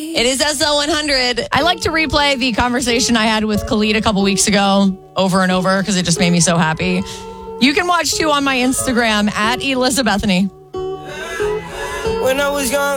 It is SL100. I like to replay the conversation I had with Khalid a couple weeks ago over and over because it just made me so happy. You can watch too on my Instagram at Elizabethany. When I was young,